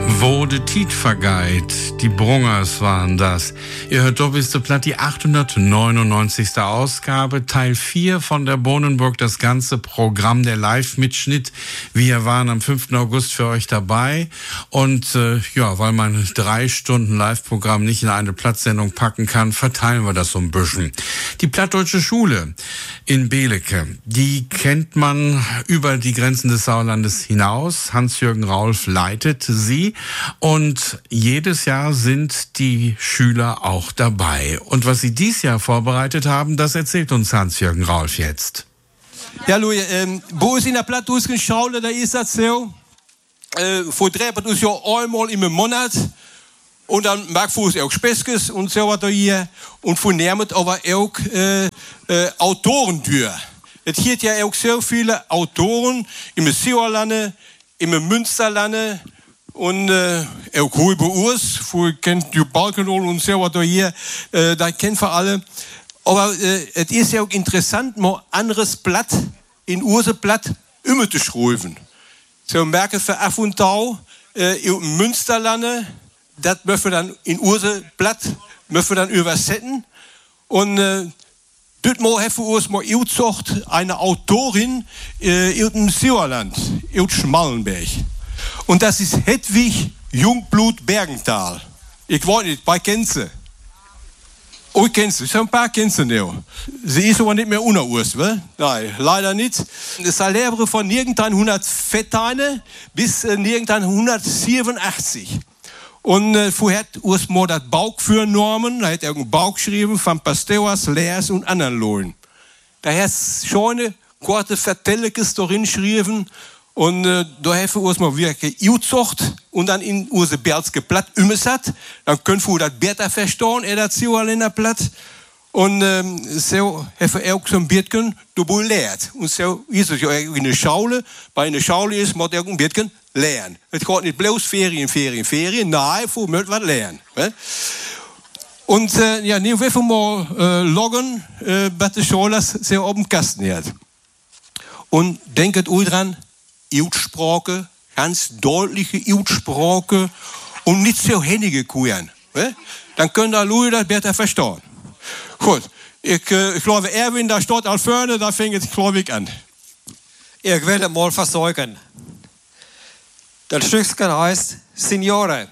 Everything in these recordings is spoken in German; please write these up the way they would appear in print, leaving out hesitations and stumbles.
Wo de Tiet vergeit, die Brungers waren das. Ihr hört doch bis zu platt die 899. Ausgabe, Teil 4 von der Bohnenburg, das ganze Programm, der Live-Mitschnitt. Wir waren am 5. August für euch dabei und weil man 3 Stunden Live-Programm nicht in eine Platzsendung packen kann, verteilen wir das so ein bisschen. Die Plattdeutsche Schule in Belecke, die kennt man über die Grenzen des Sauerlandes hinaus. Hans-Jürgen Raulf leitet sie. Und jedes Jahr sind die Schüler auch dabei. Und was sie dieses Jahr vorbereitet haben, das erzählt uns Hans-Jürgen Raulf jetzt. Ja, Louis, bei uns in der Plattdeutschen Schule, da ist das so, vor 3 Jahren einmal im Monat. Und dann mag für uns auch Speskes und so was da hier. Und von nehmt aber auch Autorentür. Es gibt ja auch so viele Autoren im Sauerland, im Münsterland. Und auch hier bei uns, wo kennt die Balkenol und so was da hier, da kennen wir alle. Aber es ist ja auch interessant, mal anderes Blatt in unser Blatt immer zu schreiben. So merken wir ab und zu im Münsterland, das möchten wir dann in unser Blatt übersetzen. Und dort mal haben wir uns mal ausgesucht, eine Autorin im Sauerland, in Schmallenberg. Und das ist Hedwig Jungblut Bergenthal. Ich weiß nicht, bei Kenze. Oh, ich kenne sie. Ich habe ein paar Kenze noch. Sie ist aber nicht mehr unter uns, wa? Nein, leider nicht. Das Salär von 1914 bis 1987. Und vorher hat uns mal das Bauch für Normen. Da hat er einen Bauch geschrieben von Pasteuras, Leers und anderen Leuten. Da hat schon eine kurze Vertellekes darin geschrieben. Und da haben wir uns mal wirklich ausgesucht und dann in unser Berlske Blatt umgesetzt. Dann können wir das besser verstehen, das Sauerländer Blatt. Und so haben wir auch so ein bisschen dabei gelernt. Und so ist es ja in der Schule. Bei einer Schule ist man auch ein bisschen lernen. Es geht nicht bloß Ferien. Nein, wir müssen was lernen. Und nu will wir mal loggen, was die Schule so auf dem Kasten hat. Und denkt euch dran, Aussprache, ganz deutliche Aussprache und nicht so händige Kuren. Dann können da Leute das besser verstehen. Gut, ich glaube, Erwin, da steht als vorne, da fängt es, glaube ich, an. Ich werde mal versorgen. Das Stückchen heißt Signore.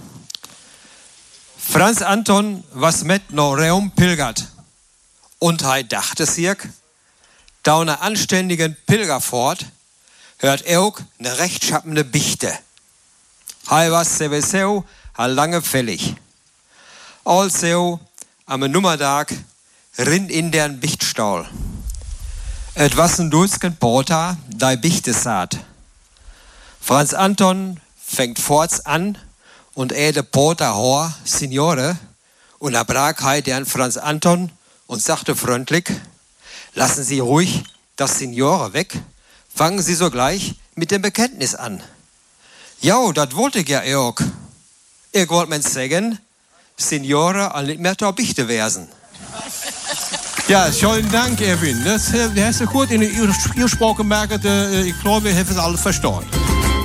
Franz Anton was mit nach Rom pilgert. Und er dachte sich, da eine anständigen Pilgerfahrt hört auch eine rechtschaffende Bichte. Hei was sowieso lange fällig. Also am Nummertag rin in deren Bichtstall. Et was ein Dulsken Porta, dei Bichte saat. Franz Anton fängt forts an und de Porta hor, Signore, und er brach hei deren Franz Anton und sagte freundlich, lassen Sie ruhig das Signore weg. Fangen Sie sogleich mit dem Bekenntnis an. Ja, das wollte ich ja auch. Ich wollte mir sagen, Signore, all nicht mehr Bichte werden. Ja, schönen Dank, Erwin. Das hast du gut in der Aussprache gemerkt. Ich glaube, wir haben es alle verstanden.